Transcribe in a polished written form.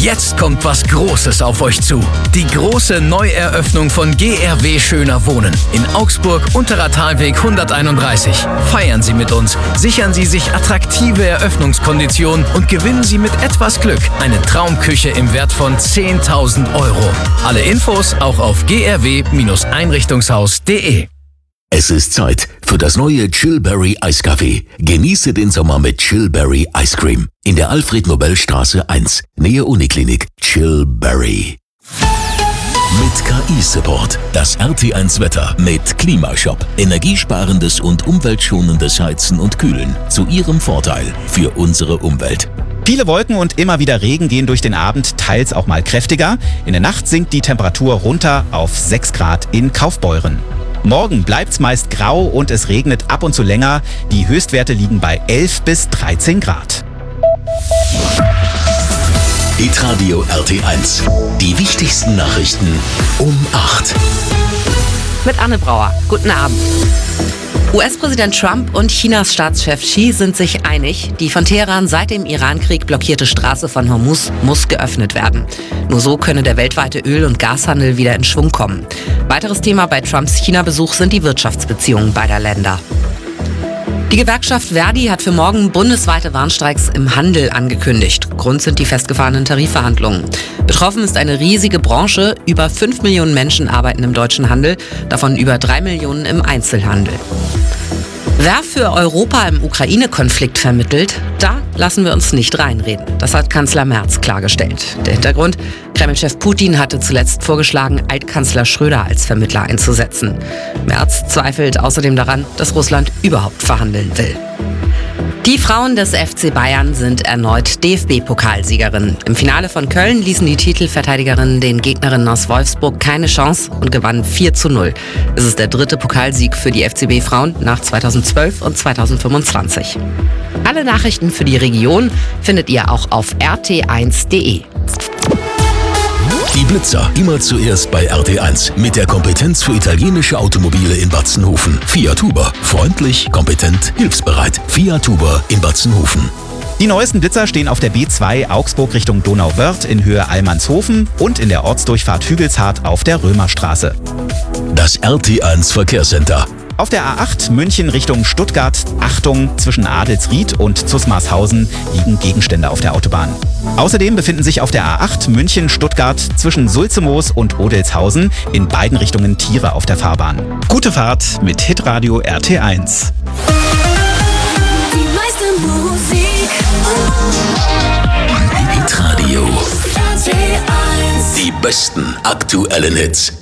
Jetzt kommt was Großes auf euch zu. Die große Neueröffnung von GRW Schöner Wohnen in Augsburg, Unterer Talweg 131. Feiern Sie mit uns, sichern Sie sich attraktive Eröffnungskonditionen und gewinnen Sie mit etwas Glück eine Traumküche im Wert von 10.000 €. Alle Infos auch auf grw-einrichtungshaus.de. Es ist Zeit für das neue Chillberry Eiskaffee. Genieße den Sommer mit Chillberry Ice Cream. In der Alfred-Nobel-Straße 1, Nähe Uniklinik. Chillberry. Mit KI-Support. Das RT1 Wetter mit Klimashop. Energiesparendes und umweltschonendes Heizen und Kühlen. Zu Ihrem Vorteil für unsere Umwelt. Viele Wolken und immer wieder Regen gehen durch den Abend, teils auch mal kräftiger. In der Nacht sinkt die Temperatur runter auf 6 Grad in Kaufbeuren. Morgen bleibt's meist grau und es regnet ab und zu länger. Die Höchstwerte liegen bei 11 bis 13 Grad. Hitradio RT1. Die wichtigsten Nachrichten um 8. Mit Anne Brauer. Guten Abend. US-Präsident Trump und Chinas Staatschef Xi sind sich einig, die von Teheran seit dem Iran-Krieg blockierte Straße von Hormuz muss geöffnet werden. Nur so könne der weltweite Öl- und Gashandel wieder in Schwung kommen. Weiteres Thema bei Trumps China-Besuch sind die Wirtschaftsbeziehungen beider Länder. Die Gewerkschaft Verdi hat für morgen bundesweite Warnstreiks im Handel angekündigt. Grund sind die festgefahrenen Tarifverhandlungen. Betroffen ist eine riesige Branche. Über 5 Millionen Menschen arbeiten im deutschen Handel, davon über 3 Millionen im Einzelhandel. Wer für Europa im Ukraine-Konflikt vermittelt, da lassen wir uns nicht reinreden. Das hat Kanzler Merz klargestellt. Der Hintergrund: Kreml-Chef Putin hatte zuletzt vorgeschlagen, Altkanzler Schröder als Vermittler einzusetzen. Merz zweifelt außerdem daran, dass Russland überhaupt verhandeln will. Die Frauen des FC Bayern sind erneut DFB-Pokalsiegerinnen. Im Finale von Köln ließen die Titelverteidigerinnen den Gegnerinnen aus Wolfsburg keine Chance und gewannen 4:0. Es ist der 3. Pokalsieg für die FCB-Frauen nach 2012 und 2025. Alle Nachrichten für die Region findet ihr auch auf rt1.de. Die Blitzer, immer zuerst bei RT1. Mit der Kompetenz für italienische Automobile in Batzenhofen. Fiat Huber. Freundlich, kompetent, hilfsbereit. Fiat Huber in Batzenhofen. Die neuesten Blitzer stehen auf der B2 Augsburg Richtung Donauwörth in Höhe Allmannshofen und in der Ortsdurchfahrt Hügelshardt auf der Römerstraße. Das RT1 Verkehrscenter. Auf der A8 München Richtung Stuttgart, Achtung, zwischen Adelsried und Zusmarshausen liegen Gegenstände auf der Autobahn. Außerdem befinden sich auf der A8 München Stuttgart zwischen Sulzemoos und Odelshausen in beiden Richtungen Tiere auf der Fahrbahn. Gute Fahrt mit Hitradio RT1. Die meiste Musik. Hitradio. RT1. Die besten aktuellen Hits.